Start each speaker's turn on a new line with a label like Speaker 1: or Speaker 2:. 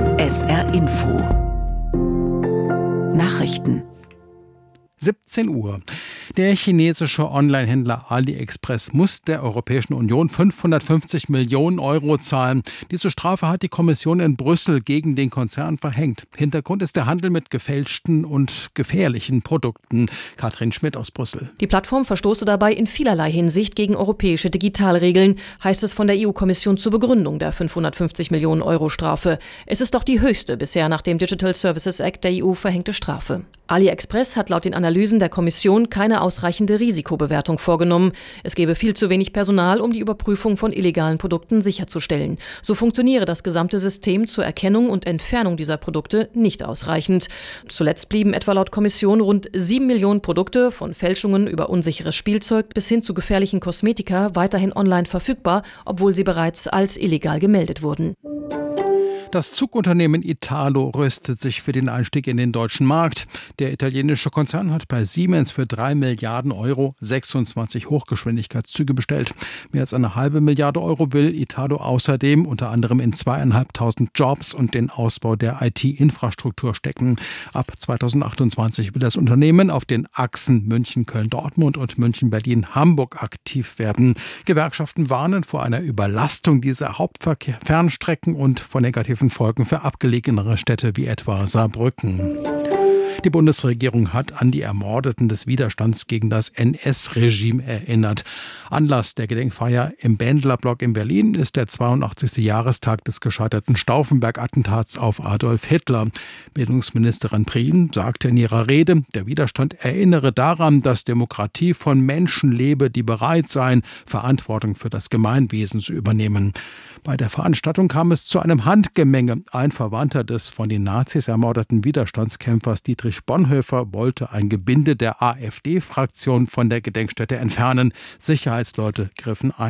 Speaker 1: SR Info Nachrichten
Speaker 2: 17 Uhr. Der chinesische Online-Händler AliExpress muss der Europäischen Union 550 Millionen Euro zahlen. Diese Strafe hat die Kommission in Brüssel gegen den Konzern verhängt. Hintergrund ist der Handel mit gefälschten und gefährlichen Produkten. Katrin Schmidt aus Brüssel.
Speaker 3: Die Plattform verstoße dabei in vielerlei Hinsicht gegen europäische Digitalregeln, heißt es von der EU-Kommission zur Begründung der 550 Millionen Euro Strafe. Es ist auch die höchste bisher nach dem Digital Services Act der EU verhängte Strafe. AliExpress hat laut den Analysen der Kommission keine ausreichende Risikobewertung vorgenommen. Es gebe viel zu wenig Personal, um die Überprüfung von illegalen Produkten sicherzustellen. So funktioniere das gesamte System zur Erkennung und Entfernung dieser Produkte nicht ausreichend. Zuletzt blieben etwa laut Kommission rund 7 Millionen Produkte, von Fälschungen über unsicheres Spielzeug bis hin zu gefährlichen Kosmetika, weiterhin online verfügbar, obwohl sie bereits als illegal gemeldet wurden.
Speaker 2: Das Zugunternehmen Italo rüstet sich für den Einstieg in den deutschen Markt. Der italienische Konzern hat bei Siemens für 3 Milliarden Euro 26 Hochgeschwindigkeitszüge bestellt. Mehr als eine halbe Milliarde Euro will Italo außerdem unter anderem in 2.500 Jobs und den Ausbau der IT-Infrastruktur stecken. Ab 2028 will das Unternehmen auf den Achsen München-Köln-Dortmund und München-Berlin-Hamburg aktiv werden. Gewerkschaften warnen vor einer Überlastung dieser Hauptfernstrecken und vor negativen Folgen für abgelegenere Städte wie etwa Saarbrücken. Die Bundesregierung hat an die Ermordeten des Widerstands gegen das NS-Regime erinnert. Anlass der Gedenkfeier im Bändlerblock in Berlin ist der 82. Jahrestag des gescheiterten Stauffenberg-Attentats auf Adolf Hitler. Bildungsministerin Prien sagte in ihrer Rede, der Widerstand erinnere daran, dass Demokratie von Menschen lebe, die bereit seien, Verantwortung für das Gemeinwesen zu übernehmen. Bei der Veranstaltung kam es zu einem Handgemenge. Ein Verwandter des von den Nazis ermordeten Widerstandskämpfers Dietrich Bonhoeffer wollte ein Gebinde der AfD-Fraktion von der Gedenkstätte entfernen. Sicherheitsleute griffen ein.